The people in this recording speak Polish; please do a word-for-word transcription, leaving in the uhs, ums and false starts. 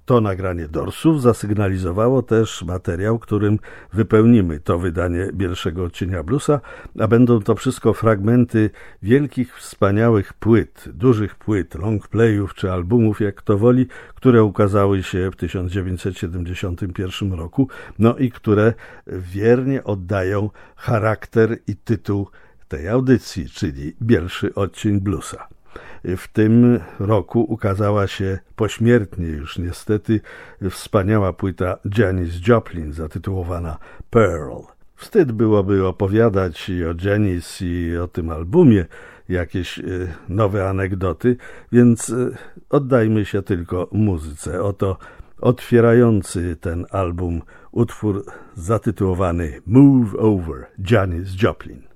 To nagranie Doorsów zasygnalizowało też materiał, którym wypełnimy to wydanie pierwszego odcienia bluesa, a będą to wszystko fragmenty wielkich, wspaniałych płyt, dużych płyt, longplayów czy albumów, jak kto woli, które ukazały się w tysiąc dziewięćset siedemdziesiątym pierwszym roku, no i które wiernie oddają charakter i tytuł tej audycji, czyli pierwszy odcień bluesa. W tym roku ukazała się pośmiertnie już niestety wspaniała płyta Janis Joplin zatytułowana Pearl. Wstyd byłoby opowiadać i o Janis i o tym albumie jakieś nowe anegdoty, więc oddajmy się tylko muzyce. Oto otwierający ten album utwór zatytułowany Move Over, Janis Joplin.